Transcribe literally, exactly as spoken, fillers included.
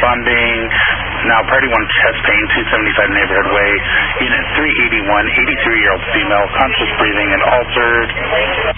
responding. Now, Priority one, chest pain, two seventy-five Neighborhood Way. Unit three eighty-one, eighty-three-year-old female, conscious breathing and altered.